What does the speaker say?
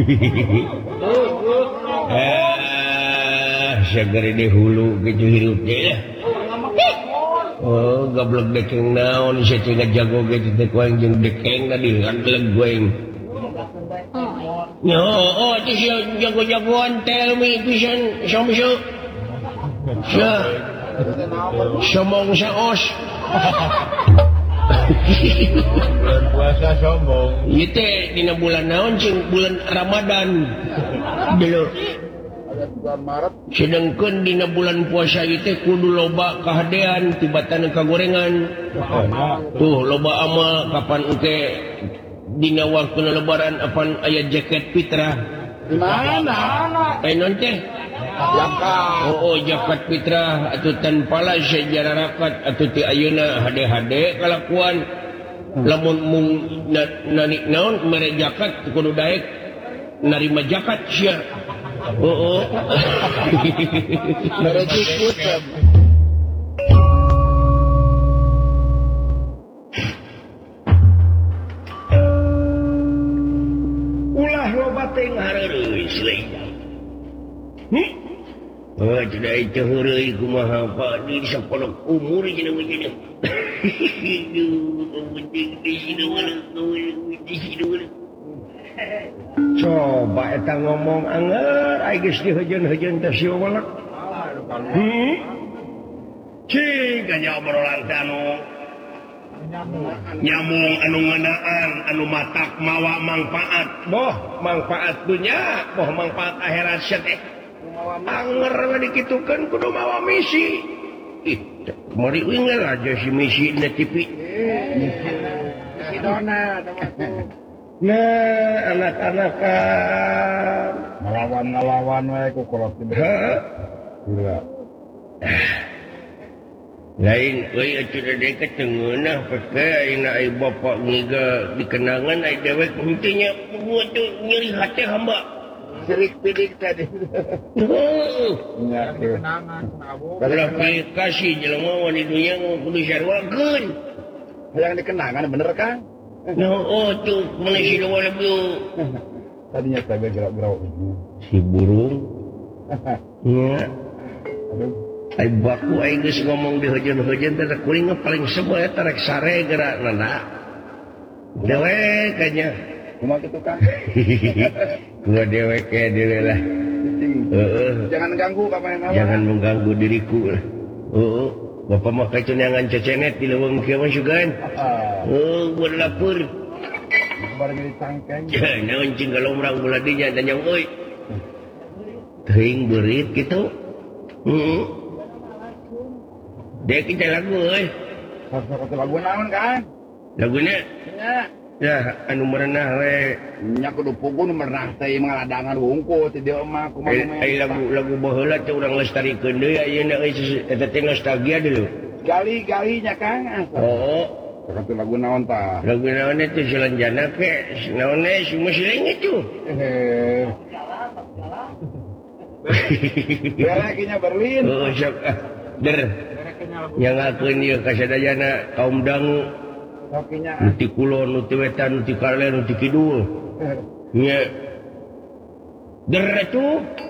Segar di hulu gitu hirup deh. Oh, gablok dekeng naon saya tinggal jago gitu teh kuang jeung dekeng tadi ngagleg goeng. Yo, oh itu si jago-jagoan tell me pisan somso. Sombong saos. Bulan puasa sombong. Ieu teh dina bulan naon cing bulan Ramadan. Dulu Bulan Maret. sedangkeun dina bulan puasa ieu teh kudu loba kahadean tibatan kagorengan. Tuh loba ama kapan engke dina waktuna lebaran apan aya jaket fitrah. Di mana? Non teh Zakat. oh jaket fitrah atuh tanpa la sejarah rakat atuh ti ayeuna hade-hade kalakuan lamun mung naon mere jakat kudu daek narima jakat sia. Oh. Mere jikut. Ulah loba teh ngareureuy lain. Oh, tidak itu hurui kumaha Pak di sapolok umur cenah begini. Coba eta ngomong anger ai geus dihejeun-hejeun teh si walak. Cing nya obrolan teh anu nyamung anu ngeunaan anu matak mawa manfaat. Boh manfaat dunya, boh manfaat akhirat teh. Anger dikitukan kudu mawa misi. Mari wingal aja si misi na TV. Si Dona Nah, anak-anak ngelawan wae ku kolot ini. Gila. Lain euy atuh deket tengeunah pake ayeuna ai bapak ngiga dikenangan ai dewek henteu nya buat nyeri hate hamba. Sirik pidik tadi. Nya kenangan nabo. Kalau kasih jelema wani dunya kudu sarwakeun. Yang dikenangan bener kan? Oh tuh mana si dua lebih. Tadinya saya gerak-gerak Si burung. Ya. Aduh. Ai baku ai geus ngomong di hujan-hujan teh kuring paling sebel eta rek sare gerak nana. Dewek kanya. Cuma gitu kan. Gua dewek kayak diri lah. Jangan ganggu kapan yang Jangan mengganggu diriku lah. Bapak mah kacenangan cecenet di leuweung kieu mah sugan. Gua lapar. Barang di tangkeng. Ya, naon cing galomrang bulan dinya dan yang euy. Teuing beurit kitu. Dek kita lagu euy. Satu lagu naon kan? Laguna Ya. ya anu merenah we. Nya kudu pugun merenah teh ngaladangan hungkul ti dieu mah kumaha. Ai lagu baheula teh urang lestarikeun deui ayeuna euy eta teh nostalgia dulu. Gali-gali nya Kang. Oh, Satu lagu naon tah? lagu naon teh Selanjana ke naon si musling itu. Berekinya Berlin. Oh, sok der. Yang ngakeun ieu kasadayana kaum dangu. Sokinya. Nu ti kulon, nu ti wetan, nu ti kalen, nu ti kidul. Nya. Der atuh